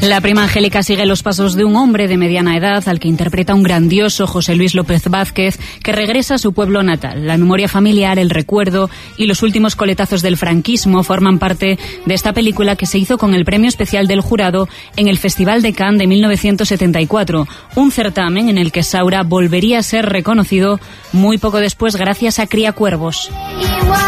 La prima Angélica sigue los pasos de un hombre de mediana edad al que interpreta un grandioso José Luis López Vázquez, que regresa a su pueblo natal. La memoria familiar, el recuerdo y los últimos coletazos del franquismo forman parte de esta película, que se hizo con el premio especial del jurado en el Festival de Cannes de 1974, un certamen en el que Saura volvería a ser reconocido muy poco después gracias a Criacuervos.